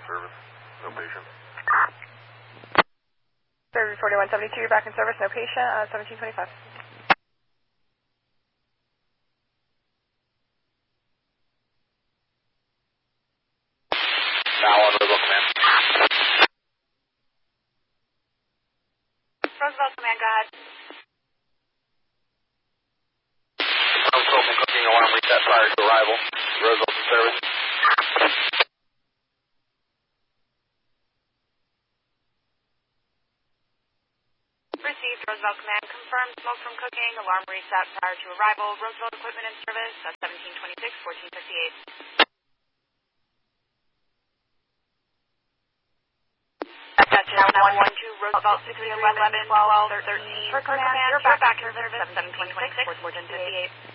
service. No patient. Service 4172, you're back in service. No patient. 1725. Now on Roosevelt Command. Roosevelt Command, go ahead. I'm smoking cooking alarm reset prior to arrival. Roosevelt in service. Received, Roosevelt Command. Confirmed smoke from cooking. Alarm reset prior to arrival. Roosevelt equipment in service. 1726, 1458. That's 112, Roosevelt 611, 12, 13. Per command, you're back in service. 1726, 1458.